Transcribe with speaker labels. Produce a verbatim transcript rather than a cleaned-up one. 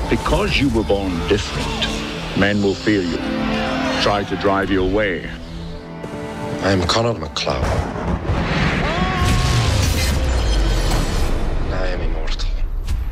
Speaker 1: Because you were born different, men will fear you, try to drive you away.
Speaker 2: I am Conor McLeod.